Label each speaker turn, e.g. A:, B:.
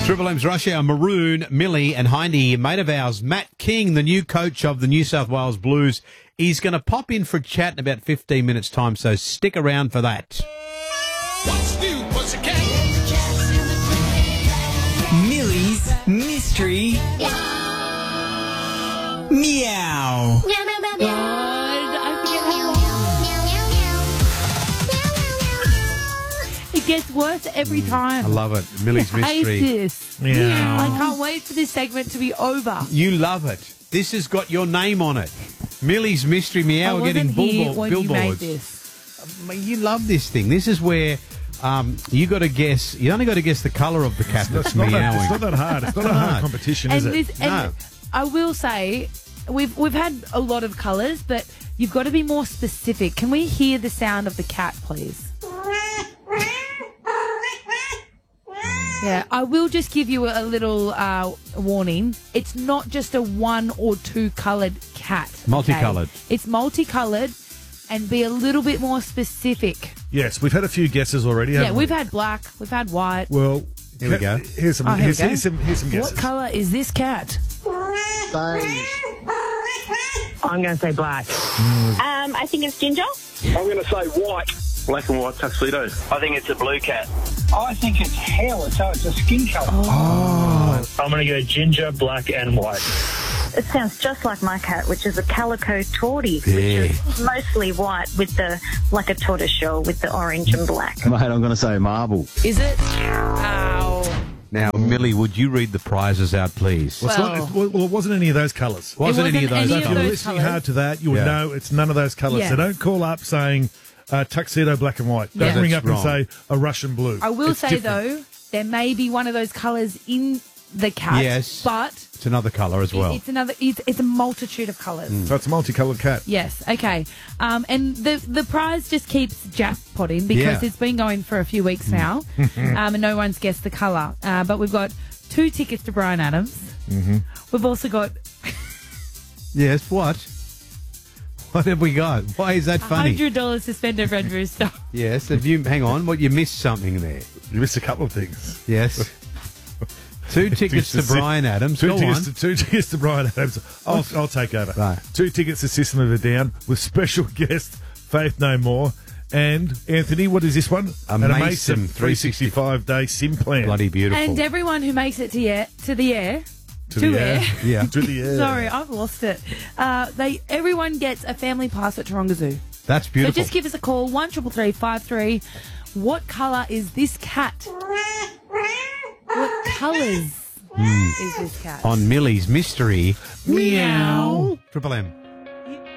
A: Triple M's Rush Hour, Maroon, Millie and Hindy, mate of ours, Matt King, the new coach of the New South Wales Blues. He's going to pop in for a chat in about 15 minutes' time, so stick around for that.
B: What's new, pussycat?
C: Millie's Mystery Meow.
D: It gets worse every time.
A: I love it. Millie's
D: I hate
A: Mystery.
D: this.
C: Meow.
D: I can't wait for this segment to be over.
A: You love it. This has got your name on it. Millie's Mystery Meow.
D: I
A: We're getting
D: wasn't here when you made
A: billboards.
D: this.
A: You love this thing. This is where you got to guess. You only got to guess the colour of the cat that's
E: It's not
A: meowing.
E: that hard. It's not a hard competition, is
D: And
E: it?
D: this,
A: No.
D: and I will say, we've had a lot of colours, but you've got to be more specific. Can we hear the sound of the cat, please? Yeah, I will just give you a little warning. It's not just a one or two coloured cat. okay?
A: Multicoloured.
D: It's multicoloured, and be a little bit more specific.
E: Yes, we've had a few guesses already.
D: Yeah,
E: haven't
D: we've
E: we?
D: had black, we've had white.
E: Well,
A: Here we go.
E: Here's some.
D: Oh, here we go.
E: Here's some guesses.
D: What colour is this cat?
F: I'm going to say black.
G: I think it's ginger.
H: I'm going to say white. Black and white tuxedo.
I: I think it's a blue cat.
H: I think it's hell, so it's a skin colour.
I: I'm going to go ginger, black and white.
G: It sounds just like my cat, which is a calico tortie,
A: Yeah.
G: which is mostly white with the, like a tortoise shell with the orange and black.
J: Mate, I'm going to say marble.
D: Is it? Ow.
A: Now, Millie, would you read the prizes out, please?
E: Well, it wasn't any of those colours.
A: Wasn't any of those
E: So if you're
A: colours?
E: listening hard to that, you would
A: Yeah.
E: know it's none of those colours.
D: Yes.
E: So don't call up saying tuxedo black and white. Don't
D: Yeah.
E: ring
A: That's
E: up and
A: wrong.
E: say a Russian blue.
D: I will
E: It's
D: say,
E: different.
D: though, there may be one of those colours in the cat.
A: Yes.
D: But
A: It's another colour as well.
D: it's a multitude of colours.
E: So it's a multicoloured cat.
D: Yes, okay. And the prize just keeps jackpotting because
A: Yeah.
D: it's been going for a few weeks now, and no one's guessed the colour. But we've got 2 tickets to Bryan Adams. We've also got
A: Yes, what? What have we got? Why is that funny?
D: $100 to spend over at Rooster.
A: Yes, have you, hang on, you missed something there.
E: You missed a couple of things.
A: Yes. 2 tickets to Bryan Adams. Go on.
E: Two tickets to Bryan Adams. I'll take over.
A: Right.
E: 2 tickets to System of a Down with special guest Faith No More. And Anthony, what is this one?
A: A
E: An
A: Mason
E: 365-day SIM plan.
A: Bloody beautiful.
D: And everyone who makes it to the air.
E: To the air.
A: Yeah.
E: To the air.
D: Sorry, I've lost it. Everyone gets a family pass at Taronga Zoo.
A: That's
D: So
A: beautiful.
D: just give us a call, 133353. What colour is this cat? What colours is this cat?
A: On Millie's Mystery
D: Meow.
A: Triple M.